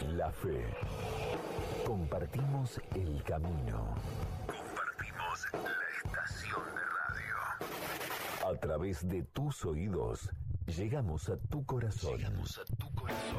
La fe. Compartimos el camino. Compartimos la estación de radio. A través de tus oídos, llegamos a tu corazón.